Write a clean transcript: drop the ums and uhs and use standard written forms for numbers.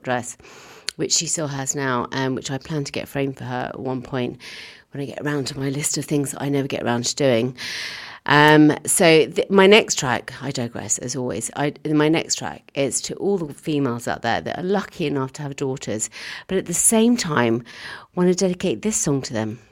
dress, which she still has now, which I plan to get framed for her at one point when I get around to my list of things that I never get around to doing. My next track, I digress as always, my next track is to all the females out there that are lucky enough to have daughters, but at the same time want to dedicate this song to them.